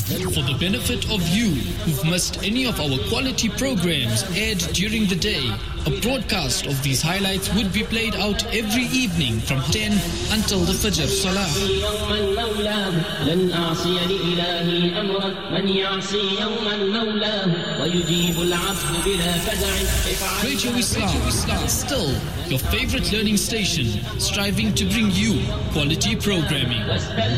For the benefit of you who've missed any of our quality programs aired during the day, a broadcast of these highlights would be played out every evening from 10 until the Fajr Salah. Radio Islam, still your favorite learning station, striving to bring you quality programming.